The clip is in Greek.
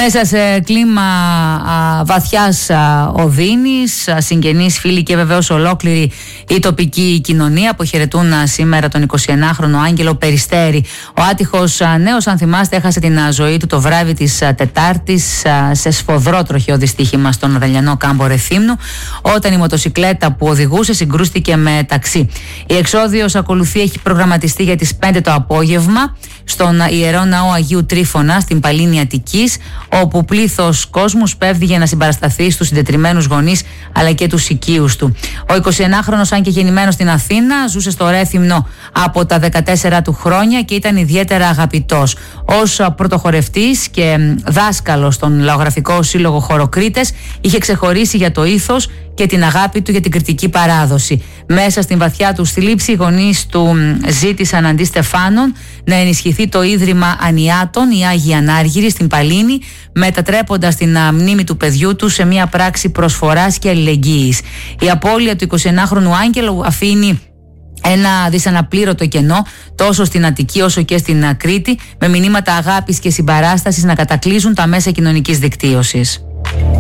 Μέσα σε κλίμα βαθιάς οδύνης, συγγενείς, φίλοι και βεβαίως ολόκληρη η τοπική κοινωνία αποχαιρετούν σήμερα τον 21χρονο Άγγελο Περιστέρη. Ο άτυχος νέος, αν θυμάστε, έχασε την ζωή του το βράδυ της Τετάρτης σε σφοδρό τροχαίο δυστύχημα στον Ρελιανό κάμπο Ρεθύμνου, όταν η μοτοσικλέτα που οδηγούσε συγκρούστηκε με ταξί. Η εξόδιος έχει προγραμματιστεί για τις 5 το απόγευμα στον Ιερό Ναό Αγίου Τρίφωνα στην Παλίνη Αττικής, όπου πλήθος κόσμου σπέβδει για να συμπαρασταθεί στους συντετριμμένους γονείς αλλά και τους οικείους του. Ο 21χρονος, αν και γεννημένος στην Αθήνα, ζούσε στο Ρέθυμνο από τα 14 του χρόνια και ήταν ιδιαίτερα αγαπητός. Ως πρωτοχορευτής και δάσκαλος στον Λαογραφικό Σύλλογο Χωροκρήτες, είχε ξεχωρίσει για το ήθος και την αγάπη του για την κριτική παράδοση. Μέσα στην βαθιά του θλίψη, οι γονείς του ζήτησαν αντί στεφάνων να ενισχυθεί το Ίδρυμα Ανιάτων, η Άγιοι Ανάργυροι, στην Παλίνη, μετατρέποντας την μνήμη του παιδιού του σε μια πράξη προσφοράς και αλληλεγγύης. Η απώλεια του 21χρονου Άγγελου αφήνει ένα δυσαναπλήρωτο κενό τόσο στην Αττική όσο και στην Κρήτη, με μηνύματα αγάπης και συμπαράστασης να κατακλείζουν τα μέσα κοινωνικής δικτύωσης.